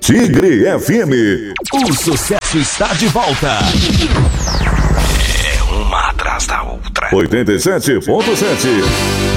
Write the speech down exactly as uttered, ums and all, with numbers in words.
Tigre F M. O sucesso está de volta. É uma atrás da outra. oitenta e sete ponto sete.